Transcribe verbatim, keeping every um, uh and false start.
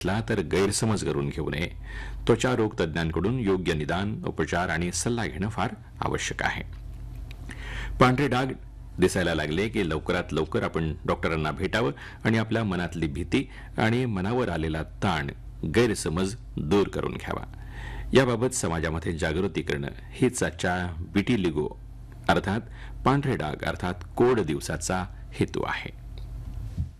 ला तर गैरसमज करून घेऊ नये. त्वचा रोग तज्ज्ञांकडून योग्य निदान, उपचार आणि सल्ला घेणं फार आवश्यक आहे. पांढरे डाग दिसायला लागले की लवकरात लवकर आपण डॉक्टरांना भेटावं आणि आपल्या मनातली भीती आणि मनावर आलेला ताण, गैरसमज दूर करून घ्यावा. याबाबत समाजामध्ये जागृती करणं हीच आजच्या विटिलिगो अर्थात पांढरे डाग अर्थात कोड दिवसाचा हेतू आहे.